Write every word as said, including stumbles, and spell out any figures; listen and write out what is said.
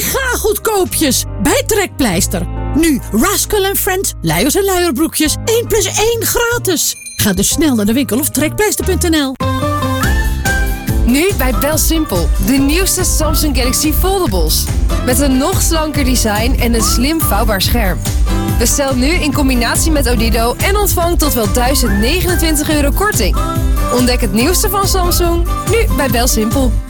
mega goedkoopjes bij Trekpleister. Nu Rascal en Friends, luiers en luierbroekjes, één plus één gratis. Ga dus snel naar de winkel of trekpleister punt n l. Nu bij BelSimpel, de nieuwste Samsung Galaxy Foldables. Met een nog slanker design en een slim vouwbaar scherm. Bestel nu in combinatie met Odido en ontvang tot wel duizend negenentwintig euro korting. Ontdek het nieuwste van Samsung, nu bij BelSimpel.